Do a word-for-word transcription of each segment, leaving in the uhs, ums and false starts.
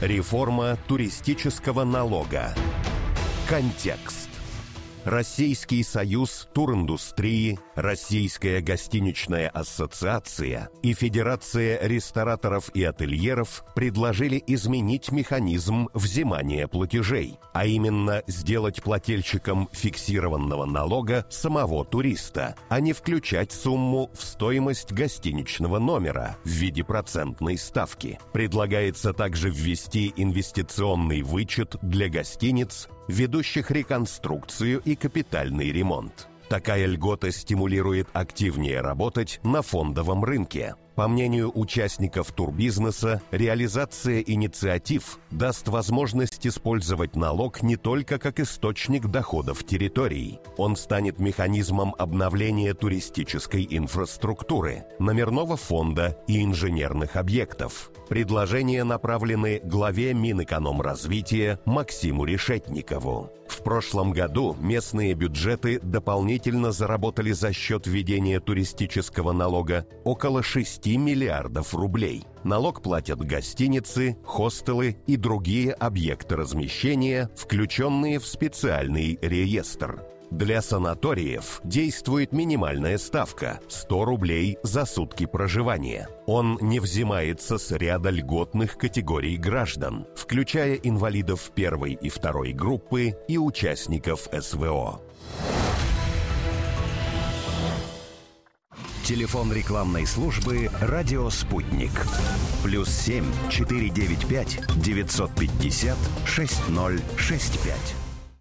Реформа туристического налога. Контекст. Российский союз туриндустрии, Российская гостиничная ассоциация и Федерация рестораторов и ательеров предложили изменить механизм взимания платежей, а именно сделать плательщиком фиксированного налога самого туриста, а не включать сумму в стоимость гостиничного номера в виде процентной ставки. Предлагается также ввести инвестиционный вычет для гостиниц, ведущих реконструкцию и капитальный ремонт. Такая льгота стимулирует активнее работать на фондовом рынке. По мнению участников турбизнеса, реализация инициатив даст возможность использовать налог не только как источник доходов территорий. Он станет механизмом обновления туристической инфраструктуры, номерного фонда и инженерных объектов. Предложения направлены главе Минэкономразвития Максиму Решетникову. В прошлом году местные бюджеты дополнительно заработали за счет введения туристического налога около шести миллиардов рублей. Налог платят гостиницы, хостелы и другие объекты размещения, включенные в специальный реестр. Для санаториев действует минимальная ставка – сто рублей за сутки проживания. Он не взимается с ряда льготных категорий граждан, включая инвалидов первой и второй группы и участников эс вэ о. Телефон рекламной службы «Радио Спутник». Плюс семь четыре девять пять девятьсот пятьдесят шесть ноль шесть пять.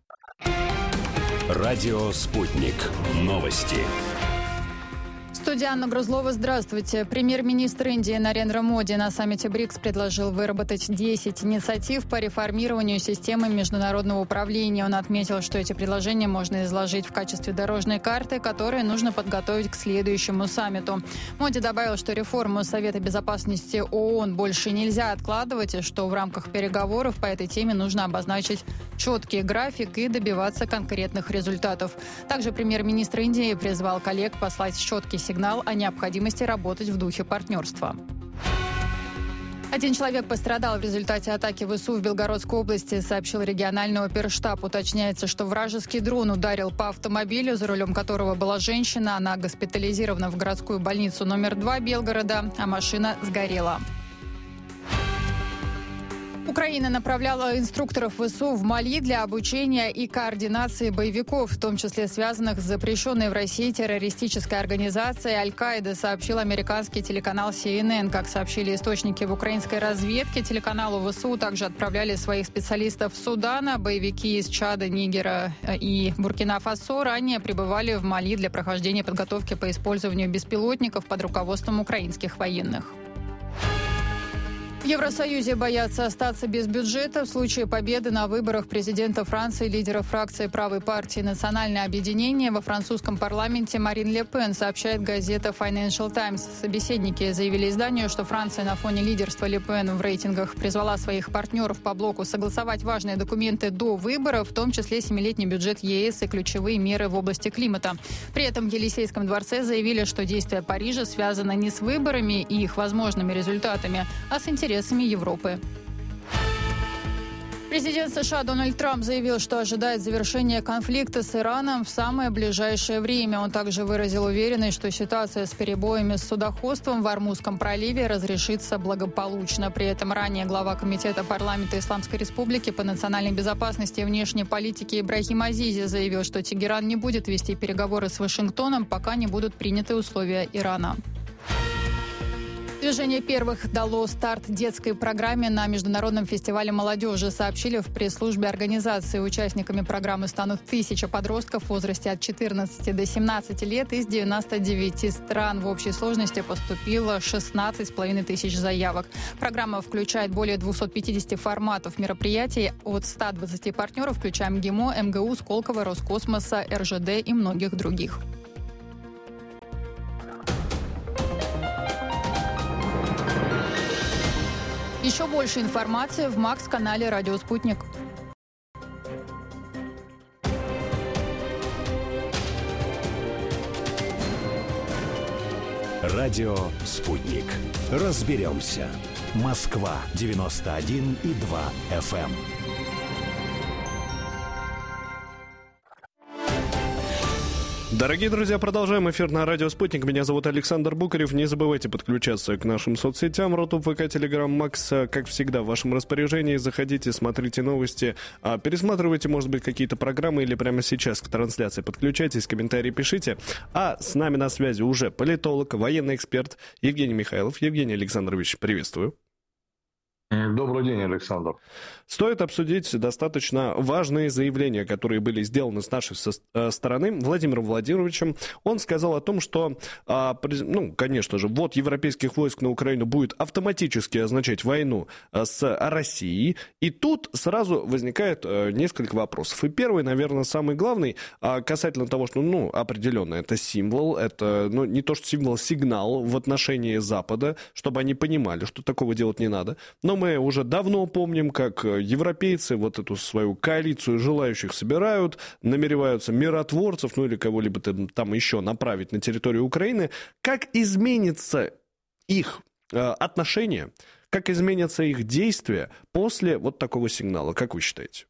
Радио «Спутник». Новости. Студия Анна Грузлова. Здравствуйте. Премьер-министр Индии Нарендра Моди на саммите БРИКС предложил выработать десять инициатив по реформированию системы международного управления. Он отметил, что эти предложения можно изложить в качестве дорожной карты, которые нужно подготовить к следующему саммиту. Моди добавил, что реформу Совета безопасности ООН больше нельзя откладывать, и что в рамках переговоров по этой теме нужно обозначить четкий график и добиваться конкретных результатов. Также премьер-министр Индии призвал коллег послать четкий сигнал сигнал о необходимости работать в духе партнерства. Один человек пострадал в результате атаки ВСУ в Белгородской области, сообщил региональный оперштаб. Уточняется, что вражеский дрон ударил по автомобилю, за рулем которого была женщина. Она госпитализирована в городскую больницу номер два Белгорода, а машина сгорела. Украина направляла инструкторов ВСУ в Мали для обучения и координации боевиков, в том числе связанных с запрещенной в России террористической организацией Аль-Каида, сообщил американский телеканал си эн эн. Как сообщили источники в украинской разведке, телеканалу ВСУ также отправляли своих специалистов в Судан. Боевики из Чада, Нигера и Буркина-Фасо ранее пребывали в Мали для прохождения подготовки по использованию беспилотников под руководством украинских военных. В Евросоюзе боятся остаться без бюджета в случае победы на выборах президента Франции лидера фракции правой партии «Национальное объединение» во французском парламенте Марин Ле Пен, сообщает газета Financial Times. Собеседники заявили изданию, что Франция на фоне лидерства Ле Пен в рейтингах призвала своих партнеров по блоку согласовать важные документы до выборов, в том числе семилетний бюджет е эс и ключевые меры в области климата. При этом в Елисейском дворце заявили, что действия Парижа связаны не с выборами и их возможными результатами, а с интересами Европы. Президент США Дональд Трамп заявил, что ожидает завершения конфликта с Ираном в самое ближайшее время. Он также выразил уверенность, что ситуация с перебоями с судоходством в Ормузском проливе разрешится благополучно. При этом ранее глава Комитета парламента Исламской Республики по национальной безопасности и внешней политике Ибрахим Азизи заявил, что Тегеран не будет вести переговоры с Вашингтоном, пока не будут приняты условия Ирана. Движение первых дало старт детской программе на Международном фестивале молодежи, сообщили в пресс-службе организации. Участниками программы станут тысяча подростков в возрасте от четырнадцати до семнадцати лет из девяноста девяти стран. В общей сложности поступило шестнадцать с половиной тысяч заявок. Программа включает более двухсот пятидесяти форматов мероприятий от ста двадцати партнеров, включая МГИМО, эм гэ у, Сколково, Роскосмоса, эр жэ дэ и многих других. Еще больше информации в Макс-канале «Радио Спутник». Радио «Спутник». Разберемся. Москва девяносто один и два эф эм. Дорогие друзья, продолжаем эфир на радио «Спутник». Меня зовут Александр Букарев. Не забывайте подключаться к нашим соцсетям. Рутуб, ВК, Телеграм, Макс, как всегда, в вашем распоряжении. Заходите, смотрите новости, пересматривайте, может быть, какие-то программы или прямо сейчас к трансляции подключайтесь, комментарии пишите. А с нами на связи уже политолог, военный эксперт Евгений Михайлов. Евгений Александрович, приветствую. Добрый день, Александр. Стоит обсудить достаточно важные заявления, которые были сделаны с нашей стороны Владимиром Владимировичем. Он сказал о том, что, ну, конечно же, ввод европейских войск на Украину будет автоматически означать войну с Россией. И тут сразу возникает несколько вопросов. И первый, наверное, самый главный, касательно того, что, ну, определенно, это символ, это, ну, не то что символ, сигнал в отношении Запада, чтобы они понимали, что такого делать не надо. Но мы уже давно помним, как европейцы вот эту свою коалицию желающих собирают, намереваются миротворцев, ну или кого-либо там еще направить на территорию Украины. Как изменится их э, отношение, как изменятся их действия после вот такого сигнала? Как вы считаете?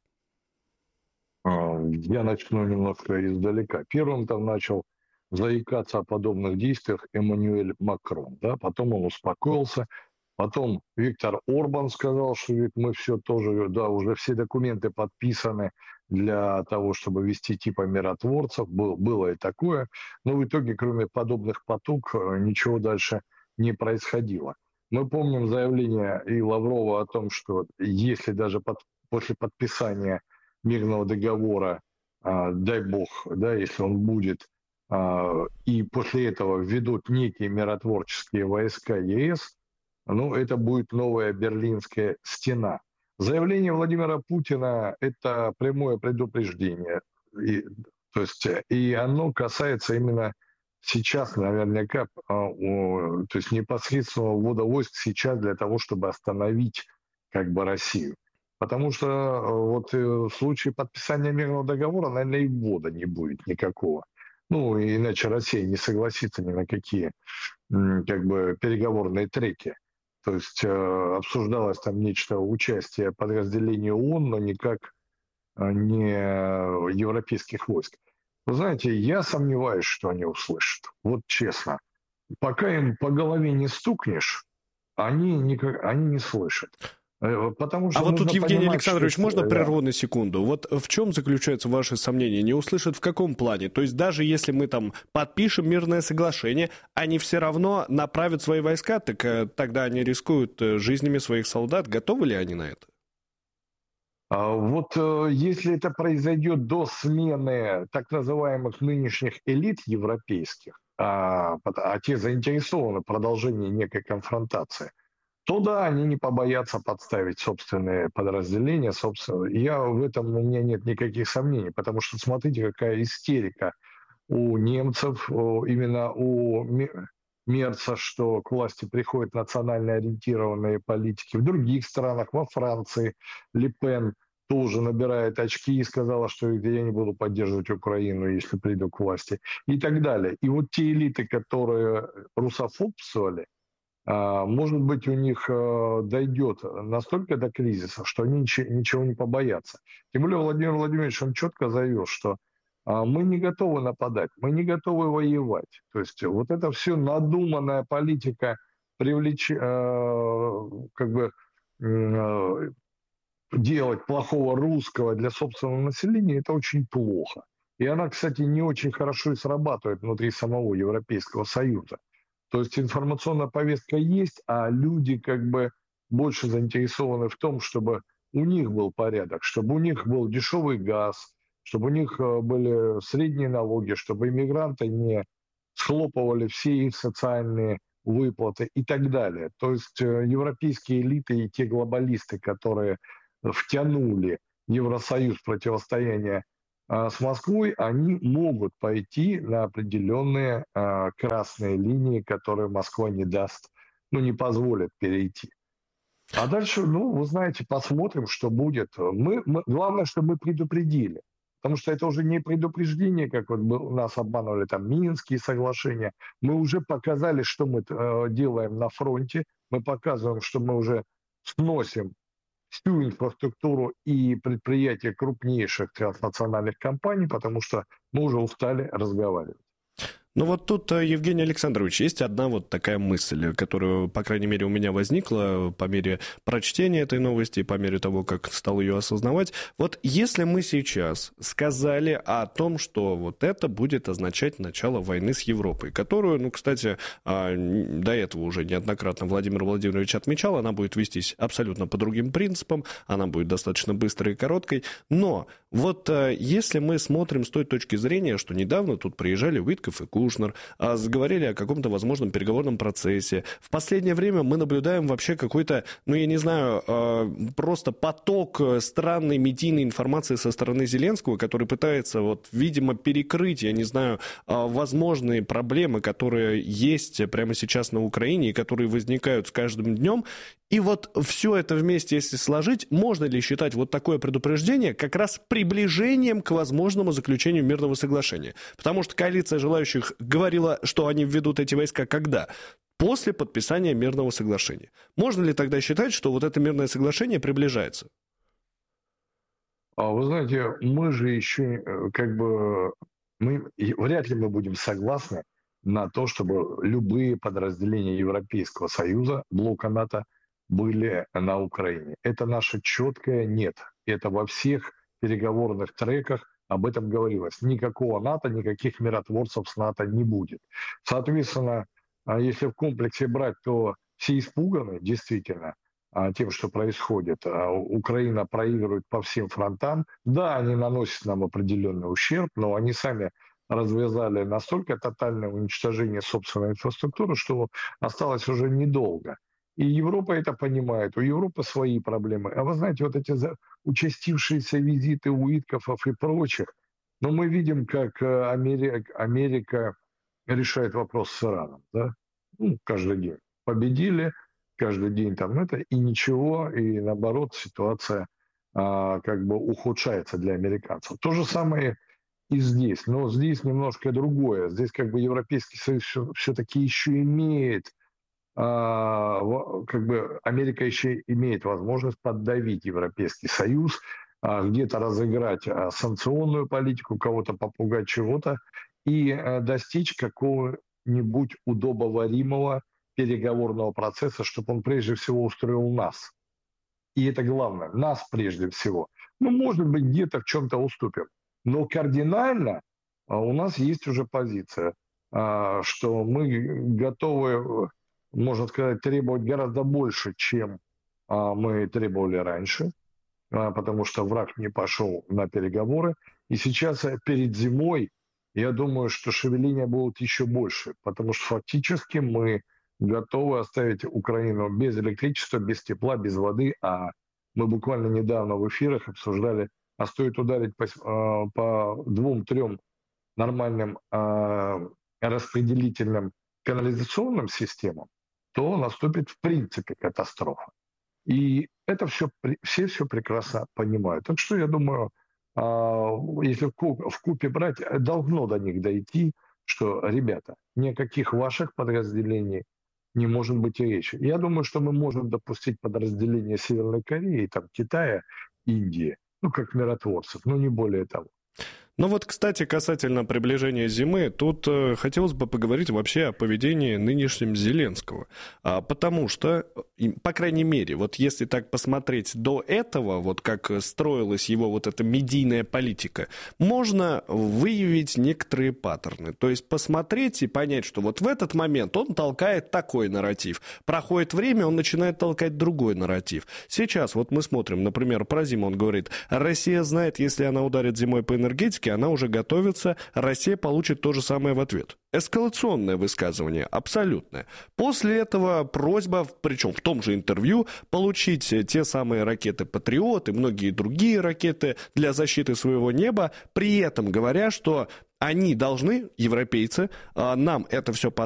Я начну немножко издалека. Первым там начал заикаться о подобных действиях Эммануэль Макрон. Да? Потом он успокоился. Потом Виктор Орбан сказал, что ведь мы все тоже, да, уже все документы подписаны для того, чтобы вести типа миротворцев. Был, было и такое. Но в итоге, кроме подобных потуг, ничего дальше не происходило. Мы помним заявление и Лаврова о том, что если даже под, после подписания мирного договора, э, дай бог, да, если он будет, э, и после этого введут некие миротворческие войска ЕС, ну, это будет новая Берлинская стена. Заявление Владимира Путина – это прямое предупреждение. И, то есть, и оно касается именно сейчас, наверняка, то есть непосредственного ввода войск сейчас для того, чтобы остановить как бы Россию. Потому что вот в случае подписания мирного договора, наверное, и ввода не будет никакого. Ну, иначе Россия не согласится ни на какие как бы переговорные треки. То есть э, обсуждалось там нечто участие подразделений ООН, но никак э, не европейских войск. Вы знаете, я сомневаюсь, что они услышат. Вот честно. Пока им по голове не стукнешь, они, никак, они не слышат. Потому что а вот тут, Евгений понимать, Александрович, что... можно прерву на секунду? Вот в чем заключаются ваши сомнения? Не услышат в каком плане? То есть даже если мы там подпишем мирное соглашение, они все равно направят свои войска, так тогда они рискуют жизнями своих солдат. Готовы ли они на это? Вот если это произойдет до смены так называемых нынешних элит европейских, а, а те заинтересованы в продолжении некой конфронтации, то да, они не побоятся подставить собственные подразделения. Собственно. Я в этом, у меня нет никаких сомнений, потому что смотрите, какая истерика у немцев, именно у Мерца, что к власти приходят национально ориентированные политики. В других странах, во Франции, Ле Пен тоже набирает очки и сказала, что я не буду поддерживать Украину, если приду к власти, и так далее. И вот те элиты, которые русофобствовали, может быть, у них дойдет настолько до кризиса, что они ничего не побоятся. Тем более Владимир Владимирович, он четко заявил, что мы не готовы нападать, мы не готовы воевать. То есть вот это все надуманная политика привлеч... как бы делать плохого русского для собственного населения, это очень плохо. И она, кстати, не очень хорошо и срабатывает внутри самого Европейского Союза. То есть информационная повестка есть, а люди как бы больше заинтересованы в том, чтобы у них был порядок, чтобы у них был дешевый газ, чтобы у них были средние налоги, чтобы иммигранты не схлопывали все их социальные выплаты и так далее. То есть европейские элиты и те глобалисты, которые втянули Евросоюз в противостояние с Москвой, они могут пойти на определенные э, красные линии, которые Москва не даст, ну, не позволит перейти. А дальше, ну, вы знаете, посмотрим, что будет. Мы, мы, главное, чтобы мы предупредили. Потому что это уже не предупреждение, как вот нас обманывали там Минские соглашения. Мы уже показали, что мы э, делаем на фронте. мы показываем, что мы уже сносим всю инфраструктуру и предприятия крупнейших транснациональных компаний, потому что мы уже устали разговаривать. Ну вот тут, Евгений Александрович, есть одна вот такая мысль, которая, по крайней мере, у меня возникла по мере прочтения этой новости, по мере того, как стал ее осознавать. Вот если мы сейчас сказали о том, что вот это будет означать начало войны с Европой, которую, ну, кстати, до этого уже неоднократно Владимир Владимирович отмечал, она будет вестись абсолютно по другим принципам, она будет достаточно быстрой и короткой, но вот если мы смотрим с той точки зрения, что недавно тут приезжали Уитков и Кушнер, заговорили о каком-то возможном переговорном процессе. В последнее время мы наблюдаем вообще какой-то, ну, я не знаю, просто поток странной медийной информации со стороны Зеленского, который пытается, вот, видимо, перекрыть, я не знаю, возможные проблемы, которые есть прямо сейчас на Украине и которые возникают с каждым днем. И вот все это вместе, если сложить, можно ли считать вот такое предупреждение как раз приближением к возможному заключению мирного соглашения? Потому что коалиция желающих говорила, что они введут эти войска когда? После подписания мирного соглашения. Можно ли тогда считать, что вот это мирное соглашение приближается? А вы знаете, мы же еще как бы... Мы, вряд ли мы будем согласны на то, чтобы любые подразделения Европейского Союза, блока НАТО, были на Украине. Это наше четкое нет. Это во всех переговорных треках об этом говорилось. Никакого НАТО, никаких миротворцев с НАТО не будет. Соответственно, если в комплексе брать, то все испуганы действительно тем, что происходит. Украина проигрывает по всем фронтам. Да, они наносят нам определенный ущерб, но они сами развязали настолько тотальное уничтожение собственной инфраструктуры, что осталось уже недолго. И Европа это понимает, у Европы свои проблемы. А вы знаете, вот эти участившиеся визиты Уиткофов и прочих, но мы видим, как Америка, Америка решает вопрос с Ираном. Да? Ну, каждый день. Победили, каждый день там это, и ничего, и наоборот ситуация а, как бы ухудшается для американцев. То же самое и здесь, но здесь немножко другое. Здесь как бы Европейский Союз все-таки еще имеет... как бы Америка еще имеет возможность поддавить Европейский Союз, где-то разыграть санкционную политику, кого-то попугать чего-то и достичь какого-нибудь удобоваримого переговорного процесса, чтобы он прежде всего устроил нас. И это главное, нас прежде всего. Ну, может быть, где-то в чем-то уступим. Но кардинально у нас есть уже позиция, что мы готовы, можно сказать, требовать гораздо больше, чем а, мы требовали раньше, а, потому что враг не пошел на переговоры. И сейчас перед зимой, я думаю, что шевеления будут еще больше, потому что фактически мы готовы оставить Украину без электричества, без тепла, без воды. А мы буквально недавно в эфирах обсуждали, а стоит ударить по, а, по двум-трем нормальным а, распределительным канализационным системам, то наступит в принципе катастрофа. И это все, все все прекрасно понимают. Так что я думаю, если в купе брать, должно до них дойти, что, ребята, никаких ваших подразделений не может быть и речи. Я думаю, что мы можем допустить подразделения Северной Кореи, там, Китая, Индии, ну, как миротворцев, но не более того. Ну вот, кстати, касательно приближения зимы, тут э, хотелось бы поговорить вообще о поведении нынешнем Зеленского. А, потому что, по крайней мере, вот если так посмотреть до этого, вот как строилась его вот эта медийная политика, можно выявить некоторые паттерны. То есть посмотреть и понять, что вот в этот момент он толкает такой нарратив. Проходит время, он начинает толкать другой нарратив. Сейчас вот мы смотрим, например, про зиму он говорит, Россия знает, если она ударит зимой по энергетике, она уже готовится, Россия получит то же самое в ответ. Эскалационное высказывание, абсолютное. После этого просьба, причем в том же интервью, получить те самые ракеты «Патриот» и многие другие ракеты для защиты своего неба, при этом говоря, что они должны, европейцы, нам это все поставить,